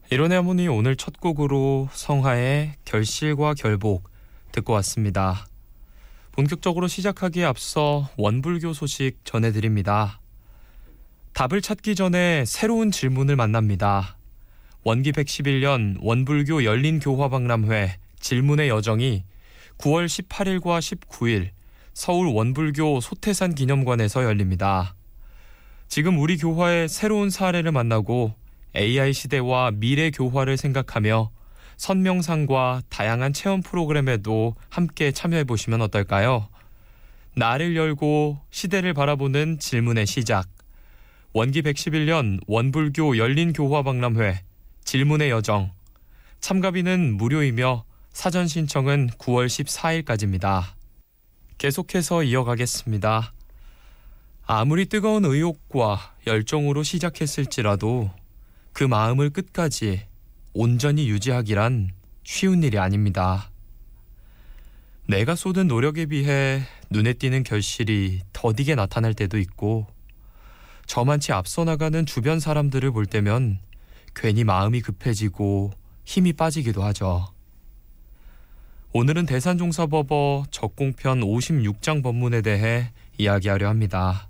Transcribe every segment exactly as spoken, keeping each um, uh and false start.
이론의 하모니 오늘 첫 곡으로 성하의 결실과 결복 듣고 왔습니다. 본격적으로 시작하기에 앞서 원불교 소식 전해드립니다. 답을 찾기 전에 새로운 질문을 만납니다. 원기 백십일 년 원불교 열린교화박람회 질문의 여정이 구월 십팔일과 십구일 서울 원불교 소태산 기념관에서 열립니다. 지금 우리 교화의 새로운 사례를 만나고 에이아이 시대와 미래 교화를 생각하며 선명상과 다양한 체험 프로그램에도 함께 참여해보시면 어떨까요? 나를 열고 시대를 바라보는 질문의 시작. 원기 백십일 년 원불교 열린교화박람회 질문의 여정. 참가비는 무료이며 사전 신청은 구월 십사일까지입니다. 계속해서 이어가겠습니다. 아무리 뜨거운 의욕과 열정으로 시작했을지라도 그 마음을 끝까지 온전히 유지하기란 쉬운 일이 아닙니다. 내가 쏟은 노력에 비해 눈에 띄는 결실이 더디게 나타날 때도 있고 저만치 앞서 나가는 주변 사람들을 볼 때면 괜히 마음이 급해지고 힘이 빠지기도 하죠. 오늘은 대산종사법어 적공편 오십육 장 법문에 대해 이야기하려 합니다.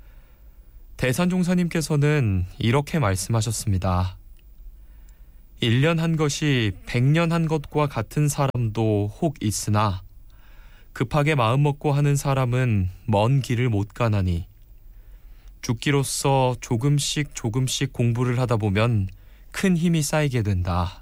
대산종사님께서는 이렇게 말씀하셨습니다. 일 년 한 것이 백 년 한 것과 같은 사람도 혹 있으나 급하게 마음먹고 하는 사람은 먼 길을 못 가나니 죽기로써 조금씩 조금씩 공부를 하다 보면 큰 힘이 쌓이게 된다.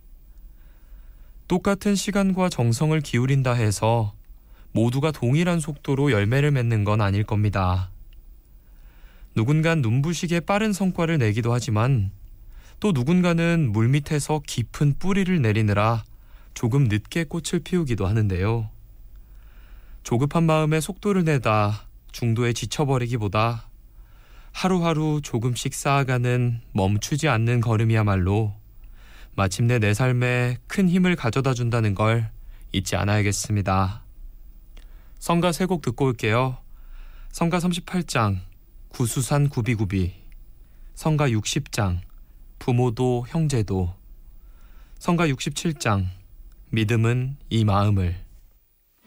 똑같은 시간과 정성을 기울인다 해서 모두가 동일한 속도로 열매를 맺는 건 아닐 겁니다. 누군간 눈부시게 빠른 성과를 내기도 하지만 또 누군가는 물밑에서 깊은 뿌리를 내리느라 조금 늦게 꽃을 피우기도 하는데요. 조급한 마음에 속도를 내다 중도에 지쳐버리기보다 하루하루 조금씩 쌓아가는 멈추지 않는 걸음이야말로 마침내 내 삶에 큰 힘을 가져다 준다는 걸 잊지 않아야겠습니다. 성가 세 곡 듣고 올게요. 성가 삼십팔 장 구수산 구비구비, 성가 육십 장 부모도 형제도, 성가 육십칠 장 믿음은 이 마음을.